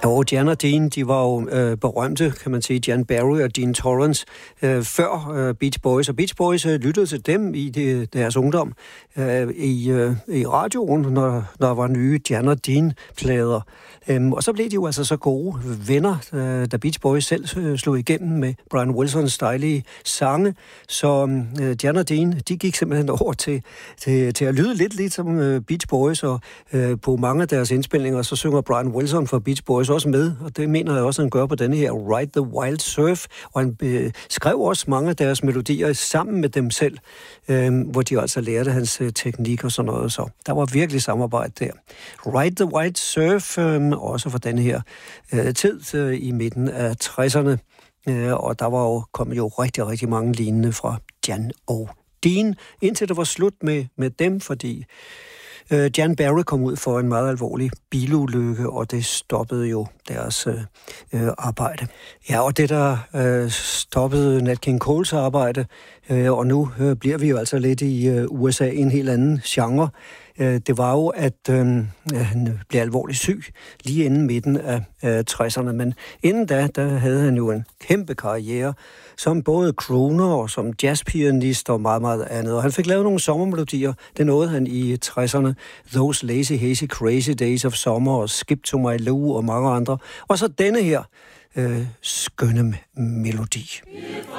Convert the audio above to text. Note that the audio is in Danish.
Jo, Jan og Dean, de var jo berømte, kan man sige, Jan Barry og Dean Torrance, før Beach Boys. Og Beach Boys lyttede til dem i deres ungdom i radioen, når der var nye Jan og Dean-plader. Og så blev de jo altså så gode venner, da Beach Boys selv slog igennem med Brian Wilsons dejlige sange. Så Jan og Dean, de gik simpelthen over til at lyde lidt ligesom Beach Boys, og på mange af deres indspilninger, så synger Brian Wilson fra Beach Boys også med, og det mener jeg også, han gør på denne her Ride the Wild Surf, og han skrev også mange af deres melodier sammen med dem selv, hvor de altså lærte hans teknik og sådan noget, så der var virkelig samarbejde der. Ride the Wild Surf, også for denne her tid i midten af 60'erne, og der var jo kommet jo rigtig, rigtig mange lignende fra Jan og Dean, indtil det var slut med dem, fordi Jan Barry kom ud for en meget alvorlig bilulykke, og det stoppede jo deres arbejde. Ja, og det der stoppede Nat King Coles arbejde, og nu bliver vi jo altså lidt i USA i en helt anden genre. Det var jo, at han blev alvorligt syg lige inden midten af 60'erne, men inden da havde han jo en kæmpe karriere som både crooner og som jazzpianist og meget, meget andet. Og han fik lavet nogle sommermelodier. Det nåede han i 60'erne. Those Lazy Hazy Crazy Days of Summer og Skip to My Lou og mange andre. Og så denne her skønne melodi.